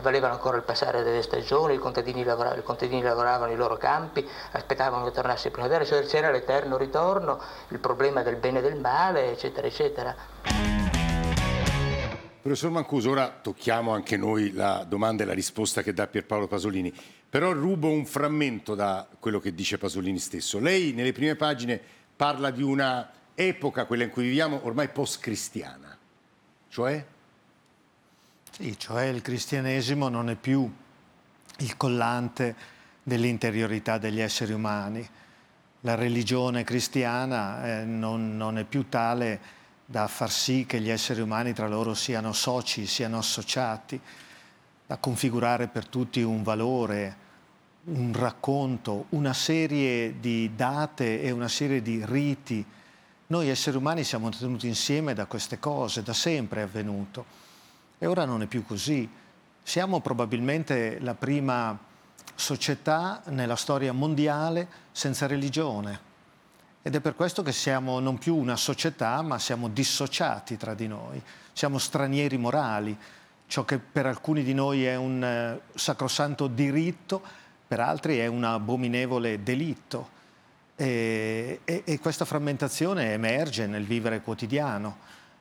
valevano ancora il passare delle stagioni, i contadini lavoravano i loro campi, aspettavano che tornasse il primavera, cioè c'era l'eterno ritorno, il problema del bene e del male, eccetera, eccetera. Professor Mancuso, ora tocchiamo anche noi la domanda e la risposta che dà Pierpaolo Pasolini, però rubo un frammento da quello che dice Pasolini stesso. Lei nelle prime pagine parla di una epoca, quella in cui viviamo, ormai post-cristiana, cioè? Sì, cioè il cristianesimo non è più il collante dell'interiorità degli esseri umani. La religione cristiana non è più tale da far sì che gli esseri umani tra loro siano soci, siano associati, da configurare per tutti un valore, un racconto, una serie di date e una serie di riti. Noi esseri umani siamo tenuti insieme da queste cose, da sempre è avvenuto. E ora non è più così. Siamo probabilmente la prima società nella storia mondiale senza religione. Ed è per questo che siamo non più una società, ma siamo dissociati tra di noi. Siamo stranieri morali. Ciò che per alcuni di noi è un sacrosanto diritto, per altri è un abominevole delitto. E questa frammentazione emerge nel vivere quotidiano.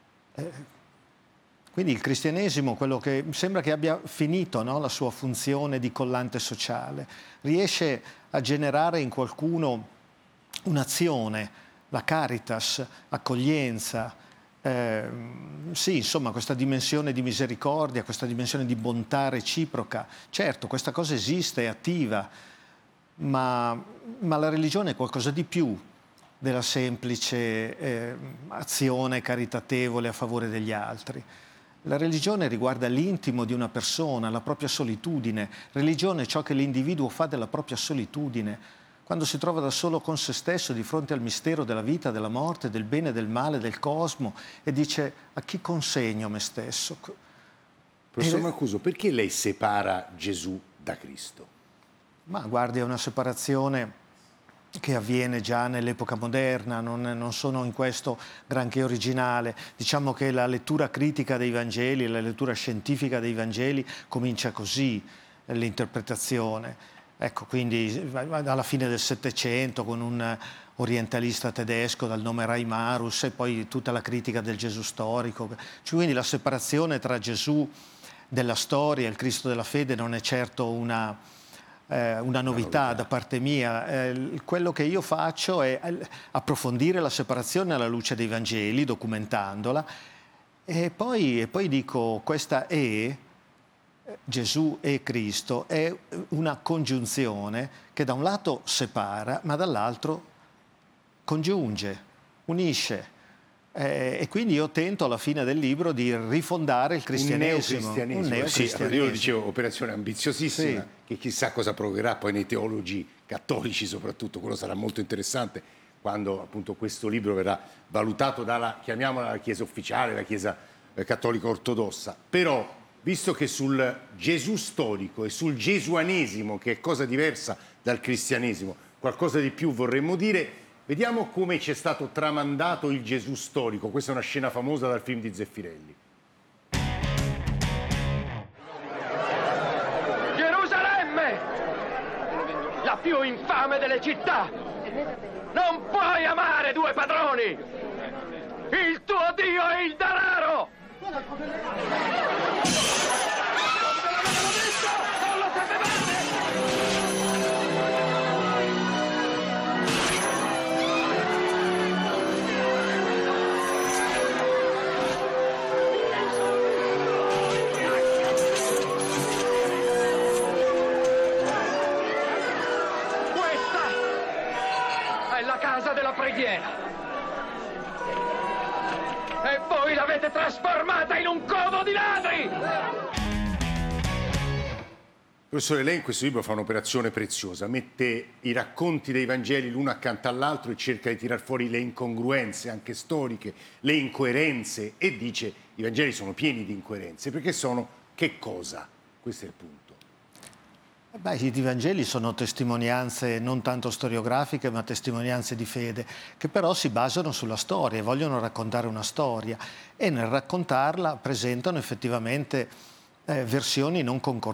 Quindi il cristianesimo, quello che sembra che abbia finito, no, la sua funzione di collante sociale, riesce a generare in qualcuno un'azione, la caritas, accoglienza, sì, insomma, questa dimensione di misericordia, questa dimensione di bontà reciproca. Certo, questa cosa esiste, è attiva, ma la religione è qualcosa di più della semplice azione caritatevole a favore degli altri. La religione riguarda l'intimo di una persona, la propria solitudine. Religione è ciò che l'individuo fa della propria solitudine, quando si trova da solo con se stesso di fronte al mistero della vita, della morte, del bene, del male, del cosmo, e dice: a chi consegno me stesso? Professor Mancuso, perché lei separa Gesù da Cristo? Ma guardi, è una separazione che avviene già nell'epoca moderna, non sono in questo granché originale. Diciamo che la lettura critica dei Vangeli, la lettura scientifica dei Vangeli comincia così, l'interpretazione. Ecco, quindi alla fine del Settecento con un orientalista tedesco dal nome Reimarus e poi tutta la critica del Gesù storico. Quindi la separazione tra Gesù della storia e il Cristo della fede non è certo una novità da parte mia. Quello che io faccio è approfondire la separazione alla luce dei Vangeli, documentandola, e poi dico: questa è Gesù e Cristo, è una congiunzione che da un lato separa, ma dall'altro congiunge, unisce. E quindi io tento alla fine del libro di rifondare il cristianesimo. Un neocristianesimo. Sì, io dicevo, operazione ambiziosissima, sì, che chissà cosa proverà poi nei teologi cattolici soprattutto. Quello sarà molto interessante quando appunto questo libro verrà valutato dalla, chiamiamola, la Chiesa ufficiale, la Chiesa cattolica ortodossa. Però, visto che sul Gesù storico e sul gesuanesimo, che è cosa diversa dal cristianesimo, qualcosa di più vorremmo dire, vediamo come ci è stato tramandato il Gesù storico. Questa è una scena famosa dal film di Zeffirelli. Gerusalemme! La più infame delle città! Non puoi amare due padroni! Il tuo Dio è il denaro! Non lo sapevate! La casa della preghiera. E voi l'avete trasformata in un covo di ladri! Professore, lei in questo libro fa un'operazione preziosa, mette i racconti dei Vangeli l'uno accanto all'altro e cerca di tirar fuori le incongruenze anche storiche, le incoerenze, e dice: i Vangeli sono pieni di incoerenze, perché sono che cosa? Questo è il punto. Beh, i Vangeli sono testimonianze non tanto storiografiche, ma testimonianze di fede, che però si basano sulla storia e vogliono raccontare una storia, e nel raccontarla presentano effettivamente versioni non concordanti.